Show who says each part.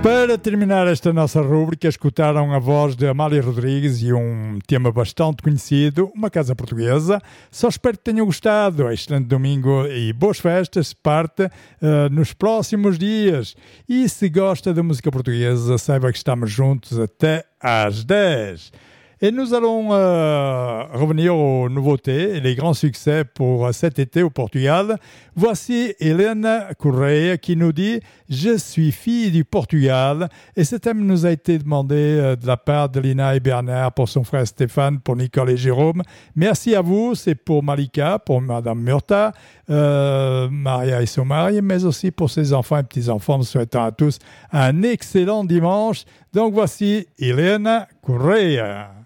Speaker 1: Para terminar esta nossa rúbrica, escutaram a voz de Amália Rodrigues e um tema bastante conhecido, Uma Casa Portuguesa. Só espero que tenham gostado. Excelente domingo e boas festas. Parte nos próximos dias. E se gosta da música portuguesa, saiba que estamos juntos até às 10. Et nous allons revenir aux nouveautés et les grands succès pour cet été au Portugal. Voici Helena Correia qui nous dit « Je suis fille du Portugal » et ce thème nous a été demandé de la part de Lina et Bernard pour son frère Stéphane, pour Nicole et Jérôme. Merci à vous, c'est pour Malika, pour Madame Murta, Maria et son mari, mais aussi pour ses enfants et petits-enfants. Nous souhaitons à tous un excellent dimanche. Donc voici Helena Correia.